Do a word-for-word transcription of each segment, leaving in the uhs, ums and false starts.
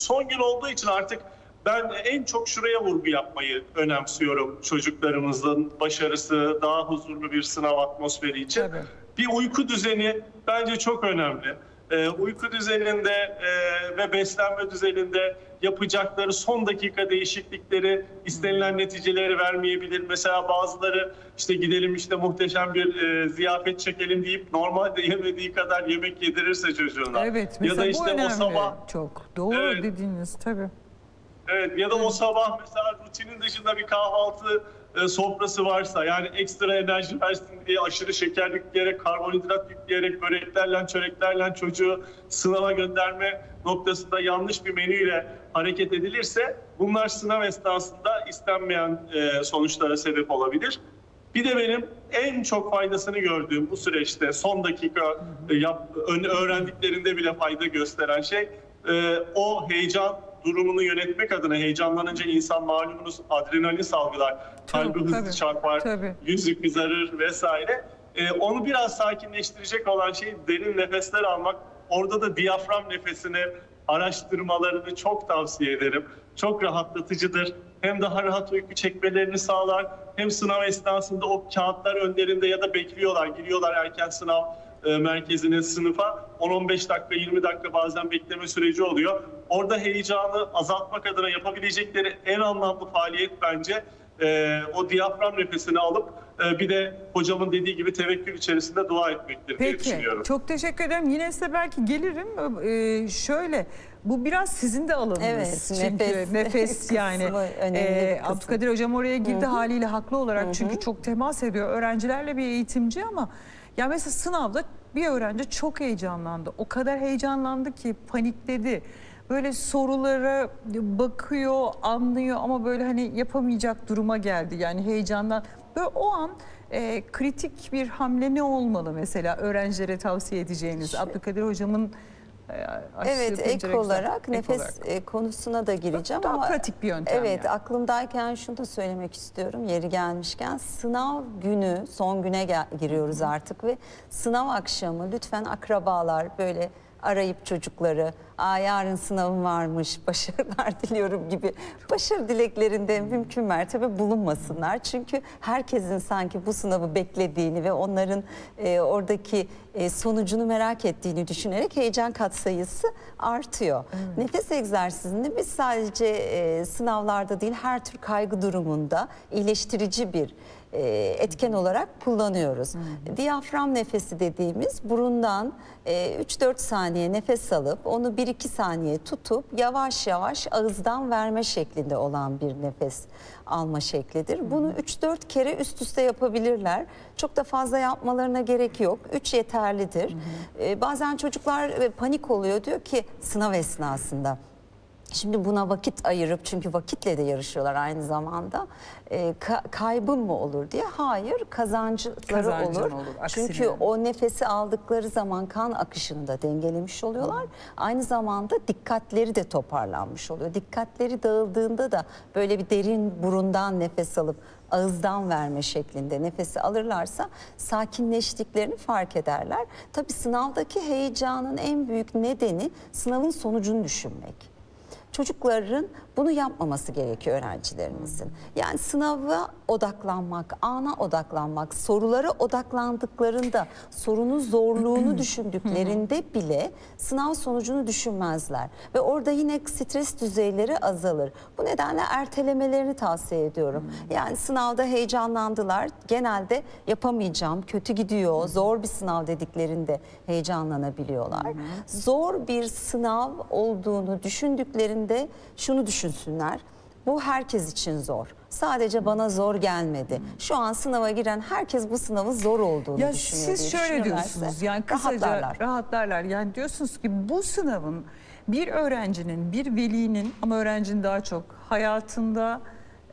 Son gün olduğu için artık ben en çok şuraya vurgu yapmayı önemsiyorum. Çocuklarımızın başarısı, daha huzurlu bir sınav atmosferi için. Tabii. Bir uyku düzeni bence çok önemli. Ee, uyku düzeninde e, ve beslenme düzeninde yapacakları son dakika değişiklikleri istenilen neticeleri vermeyebilir. Mesela bazıları işte gidelim işte muhteşem bir e, ziyafet çekelim deyip normalde yemediği kadar yemek yedirirse çocuğuna. Evet, ya da mesela işte bu önemli. o sabah Çok doğru Evet. dediğiniz tabii. Evet, ya da o sabah mesela rutinin dışında bir kahvaltı e, sofrası varsa, yani ekstra enerji versin diye aşırı şeker yükleyerek, karbonhidrat yükleyerek, böreklerle, çöreklerle çocuğu sınava gönderme noktasında yanlış bir menüyle hareket edilirse bunlar sınav esnasında istenmeyen e, sonuçlara sebep olabilir. Bir de benim en çok faydasını gördüğüm bu süreçte son dakika e, yap, öğrendiklerinde bile fayda gösteren şey e, o heyecan durumunu yönetmek adına. Heyecanlanınca insan malumunuz adrenalin salgılar, kalbi Çok, hızlı tabii, çarpar, tabii. yüzü kızarır vesaire. Ee, onu biraz sakinleştirecek olan şey derin nefesler almak. Orada da diyafram nefesini araştırmalarını çok tavsiye ederim. Çok rahatlatıcıdır. Hem daha rahat uyku çekmelerini sağlar, hem sınav esnasında o kağıtlar önlerinde ya da bekliyorlar, giriyorlar erken sınav e, merkezine, sınıfa. on on beş dakika, yirmi dakika bazen bekleme süreci oluyor. Orada heyecanı azaltmak adına yapabilecekleri en anlamlı faaliyet bence e, o diyafram nefesini alıp e, bir de hocamın dediği gibi tevekkül içerisinde dua etmektir diye Peki, düşünüyorum. çok teşekkür ederim. Yine size belki gelirim. Ee, şöyle, bu biraz sizin de alanınız. Evet, çünkü nefes nefes yani. önemli bir kısım. Abdülkadir Hocam oraya girdi, Hı hı. haliyle haklı olarak. Hı hı. Çünkü çok temas ediyor öğrencilerle, bir eğitimci ama ya mesela sınavda bir öğrenci çok heyecanlandı. O kadar heyecanlandı ki panikledi. Böyle sorulara bakıyor, anlıyor ama böyle hani yapamayacak duruma geldi. Yani heyecandan. Böyle o an e, kritik bir hamle ne olmalı mesela öğrencilere tavsiye edeceğiniz? Abdülkadir Hocam'ın e, açtığı Evet, pencere ek güzel. olarak Ek nefes olarak. e, konusuna da gireceğim Daha ama pratik bir yöntem. evet, yani. aklımdayken şunu da söylemek istiyorum yeri gelmişken. Sınav günü, son güne gel- giriyoruz artık ve sınav akşamı lütfen akrabalar böyle arayıp çocukları, aa yarın sınavım varmış, başarılar diliyorum gibi başarı dileklerinde mümkün mertebe bulunmasınlar. Çünkü herkesin sanki bu sınavı beklediğini ve onların e, oradaki e, sonucunu merak ettiğini düşünerek heyecan katsayısı artıyor. Evet. Nefes egzersizini biz sadece e, sınavlarda değil, her tür kaygı durumunda iyileştirici bir e, etken olarak kullanıyoruz. Hı. Diyafram nefesi dediğimiz burundan e, üç dört saniye nefes alıp onu bir iki saniye tutup yavaş yavaş ağızdan verme şeklinde olan bir nefes alma şeklidir. Hı. Bunu üç dört kere üst üste yapabilirler. Çok da fazla yapmalarına gerek yok. üç yeterlidir. Hı hı. E, bazen çocuklar panik oluyor, diyor ki sınav esnasında. Şimdi buna vakit ayırıp, çünkü vakitle de yarışıyorlar aynı zamanda, e, ka kaybım mı olur diye. Hayır, kazancları Kazancın olur. olur, Çünkü aksine. o nefesi aldıkları zaman kan akışını da dengelemiş oluyorlar. Aynı zamanda dikkatleri de toparlanmış oluyor. Dikkatleri dağıldığında da böyle bir derin burundan nefes alıp ağızdan verme şeklinde nefesi alırlarsa sakinleştiklerini fark ederler. Tabii sınavdaki heyecanın en büyük nedeni sınavın sonucunu düşünmek. Çocukların bunu yapmaması gerekiyor, öğrencilerimizin. Yani sınava odaklanmak, ana odaklanmak, sorulara odaklandıklarında, sorunun zorluğunu düşündüklerinde bile sınav sonucunu düşünmezler. Ve orada yine stres düzeyleri azalır. Bu nedenle ertelemelerini tavsiye ediyorum. Yani sınavda heyecanlandılar, genelde yapamayacağım, kötü gidiyor, zor bir sınav dediklerinde heyecanlanabiliyorlar. Zor bir sınav olduğunu düşündüklerinde şunu düşünsünler: bu herkes için zor. Sadece bana zor gelmedi. Şu an sınava giren herkes bu sınavın zor olduğunu Ya düşünüyor siz diye şöyle düşünürlerse diyorsunuz, yani kısaca rahatlarlar. rahatlarlar. Yani diyorsunuz ki bu sınavın bir öğrencinin, bir velinin ama öğrencinin daha çok hayatında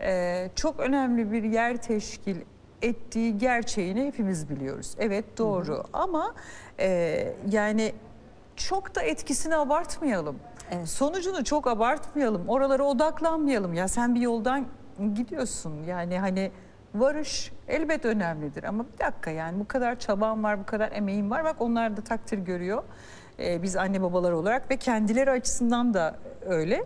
e, çok önemli bir yer teşkil ettiği gerçeğini hepimiz biliyoruz. Evet, doğru. Hı hı. Ama e, yani çok da etkisini abartmayalım. Evet. Sonucunu çok abartmayalım. Oralara odaklanmayalım. Ya sen bir yoldan gidiyorsun. Yani hani varış elbet önemlidir. Ama bir dakika, yani bu kadar çabam var, bu kadar emeğim var. Bak onlar da takdir görüyor. Ee, biz anne babalar olarak ve kendileri açısından da öyle.